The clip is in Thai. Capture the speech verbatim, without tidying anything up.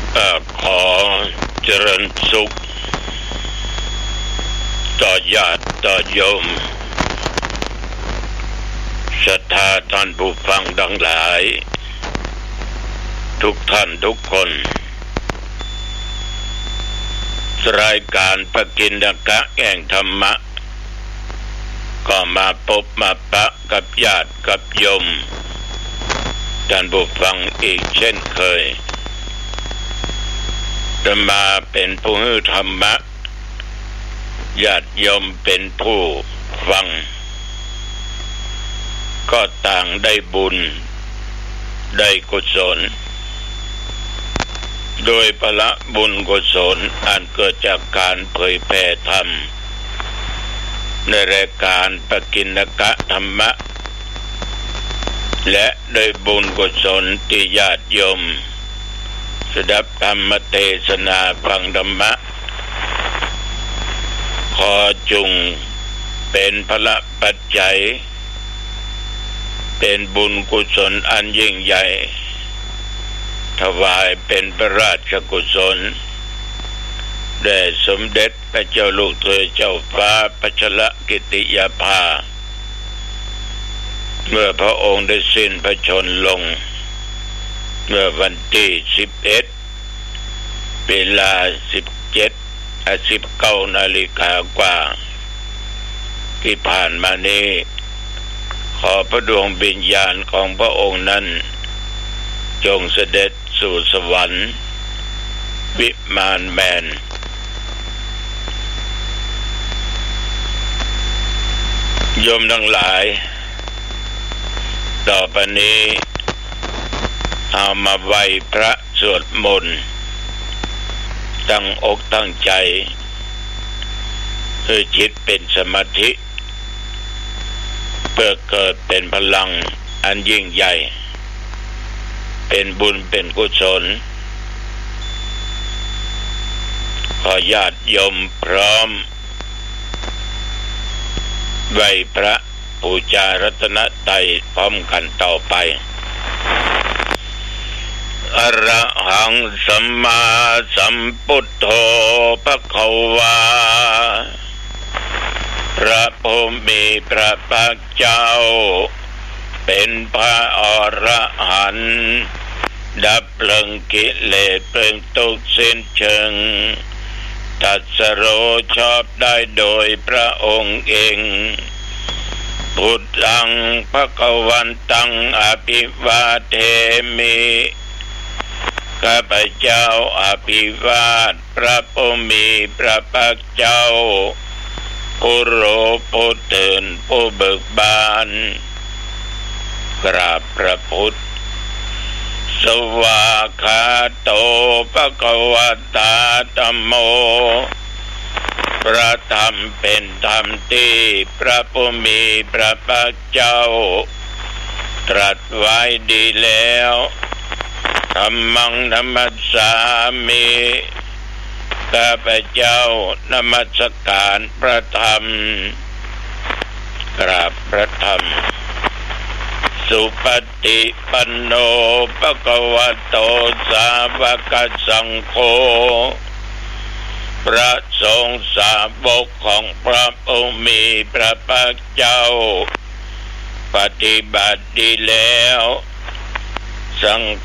ขอเจริญสุขต่อญาติต่อโยมศรัทธาท่านผู้ฟังทั้งหลายทุกท่านทุกคนรายการปกิณกะแห่งธรรมะก็มาพบมาปะกับญาติกับโยมท่านผู้ฟังอีกเช่นเคยจะมาเป็นผู้ให้ธรรมะญาติโยมเป็นผู้ฟังก็ต่างได้บุญได้กุศลโดยพละบุญกุศลอันเกิดจากการเผยแผ่ธรรมในรายการปกิณกะธรรมะและโดยบุญกุศลที่ญาติโยมสดับธรรมเทศนาฟังธรรมะขอจุงเป็นพละปัจจัยเป็นบุญกุศลอันยิ่งใหญ่ถวายเป็นพระราชกุศลแด่สมเด็จพระเจ้าลูกเธอเจ้าฟ้าพัชรกิติยาภาเมื่อพระองค์ได้สิ้นพระชนม์ลงเมื่อวันที่สิบเอ็ดเวลาสิบเจ็ดอ่ะสิบเก้านาฬิกากว่าที่ผ่านมานี้ขอพระดวงวิญญาณของพระองค์นั้นจงเสด็จสู่สวรรค์วิมานแมนโยมทั้งหลายต่อไปนี้เอามาไหว้พระสวดมนต์ตั้งอกตั้งใจเพื่อจิตเป็นสมาธิเพื่อเกิดเป็นพลังอันยิ่งใหญ่เป็นบุญเป็นกุศลขอญาติโยมพร้อมไหว้พระบูชารัตนตรัยพร้อมกันต่อไปอะระหังสัมมาสัมพุทโธภคะวาพระผู้มีพระภาคเจ้าเป็นพระอรหันต์ดับเพลิงกิเลสเพลิงทุกข์สิ้นเชิงตรัสรู้ชอบได้โดยพระองค์เองพุทธังภคะตังอภิวาเทมิข้าพเจ้าอภิวาทพระผู้มีพระภาคเจ้าผู้รู้ผู้ตื่นผู้เบิกบานกราบพระพุทธสวากขาโตภควตาธัมโมพระธรรมเป็นธรรมที่พระผู้มีพระภาคเจ้าตรัสไว้ดีแล้วธัมมังนัมมัสสามิข้าพเจ้านมัสการพระธรรมกราบพระธรรมสุปฏิปันโนภควโตสาวกสังโฆพระสงฆ์สาวกของพระผู้มีพระภาคเจ้าปฏิบัติดีแล้วสัง